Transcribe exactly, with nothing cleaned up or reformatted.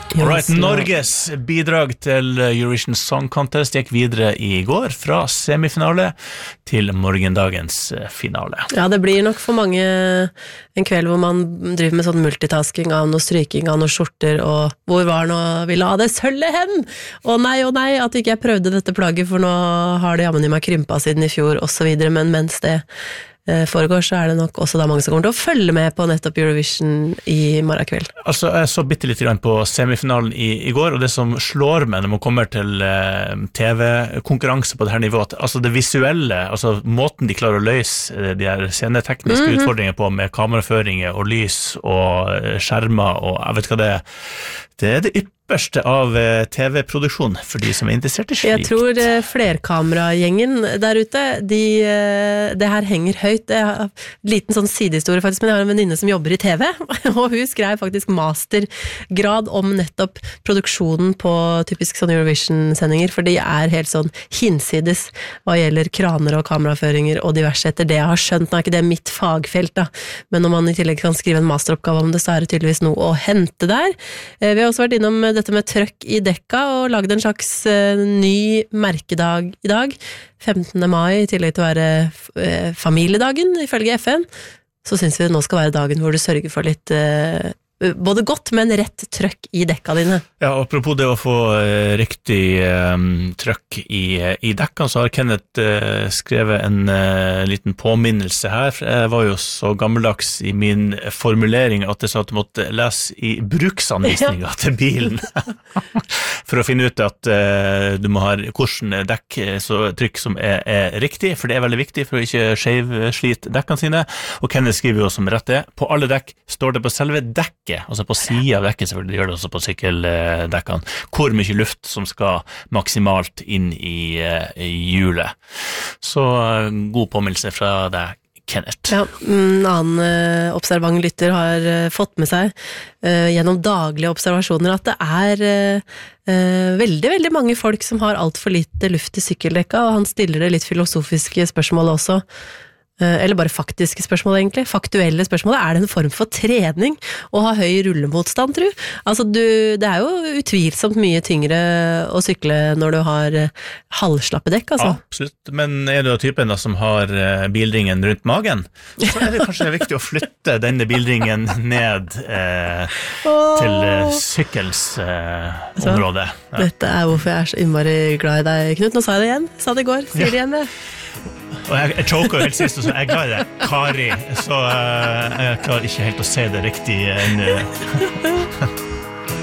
Alright, Norges bidrag til Eurovision Song Contest gikk videre i går fra semifinale til morgendagens finale. Ja, det blir nok for mange en kveld hvor man driver med sånn multitasking av noe stryking av noen skjorter, og hvor var nå vil ha det sølvet hen? Å nei, å nei, at ikke jeg prøvde dette plagget, for nå har det jammen i meg krympa siden i fjor, og så videre, men mens det foregår, så er det nok også da mange som kommer til å følge med på nettopp Eurovision i morgen kveld. Altså, jeg så bitte litt grann på semifinalen i, i går, og det som slår meg når man kommer til eh, T V-konkurranse på det her nivået, altså det visuelle, altså måten de klarer å løse de her scenetekniske mm-hmm. utfordringer på med kameraføringer og lys og skjermer, og jeg vet hva det er. Det er det ypperste av T V-produksjon for de som er interessert i slikt. Jeg tror flerkameragjengen der ute, de, det her henger høyt. Det er en liten sånn sidehistorie faktisk, men jeg har en venninne som jobber i T V, og hun skrev faktisk mastergrad om nettopp produksjonen på typisk sånn Eurovision-sendinger, for de er helt sånn hinsides hva gjelder kraner og kameraføringer og diverse etter det jeg har skjønt. Nå er ikke det mitt fagfelt da, men når man i tillegg kan skrive en masteroppgave om det, så er det tydeligvis noe å hente der. Vi har også vært innom dette med trøkk i dekka og lagd en slags uh, ny merkedag i dag, femtende mai, i tillegg til å være uh, familiedagen ifølge F N, så synes vi det nå skal være dagen hvor du sørger for litt uh, både godt, men rett trøkk i dekka dine. Ja, apropos det å få uh, riktig um, trøkk i, i dekka, så har Kenneth uh, skrevet en uh, liten påminnelse her. Jeg var jo så gammeldags i min formulering at jeg sa at du måtte lese i bruksanvisninga ja. til bilen for å finne ut at uh, du må ha hvordan dekk så trykk som er, er riktig, for det er veldig viktig for å ikke skjevslite dekkene sine. Og Kenneth skriver jo som rett det. På alle dekk står det på selve dekk, altså på siden av dekket, selvfølgelig gjør det også på sykkeldekkene, hvor mye luft som skal maksimalt inn i, i hjulet. Så god påminnelse fra deg, Kenneth. Ja, en annen uh, observant lytter har uh, fått med seg uh, gjennom daglige observasjoner at det er uh, uh, veldig, veldig mange folk som har alt for lite luft i sykkeldekka, og han stiller det litt filosofiske spørsmål også. Eller bare faktiske spørsmål egentlig, faktuelle spørsmål, er det en form for trening å ha høy rullemotstand, tro? Altså, du, det er jo utvilsomt mye tyngre å sykle når du har halvslappe dekk, altså. Ja, absolutt, men er du typen da som har bildringen rundt magen, så er det kanskje viktig å flytte denne bildringen ned eh, til eh, sykkels eh, område. Ja. Dette er hvorfor jeg er så innmari glad i deg, Knut. Nå sa jeg det igjen, sa det i går, sier det igjen det. Og jeg, jeg choker helt sist, og så jeg er glad i det, Kari, så uh, jeg klarer ikke helt å si det riktig ennå.